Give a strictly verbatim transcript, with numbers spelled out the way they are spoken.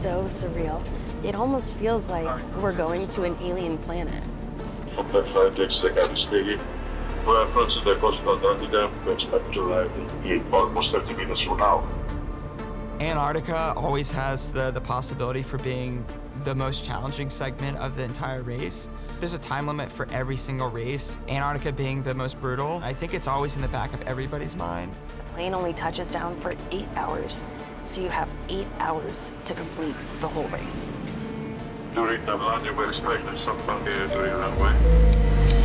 so surreal. It almost feels like we're going to an alien planet. Antarktis sekä Stigi. Voi approach the coastal Antarctica, we expect to arrive in almost thirty minutes from now. Antarctica always has the, the possibility for being the most challenging segment of the entire race. There's a time limit for every single race, Antarctica being the most brutal. I think it's always in the back of everybody's mind. The plane only touches down for eight hours, so you have eight hours to complete the whole race. During the landing, we expect some funky during runway.